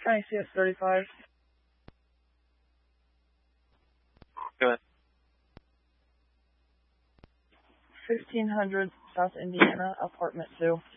County CS 35. Go ahead. 1500 South Indiana, apartment 2.